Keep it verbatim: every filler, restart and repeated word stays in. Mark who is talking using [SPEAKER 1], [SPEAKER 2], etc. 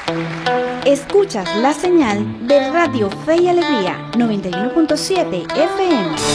[SPEAKER 1] Escuchas la señal de Radio Fe y Alegría noventa y uno punto siete F M.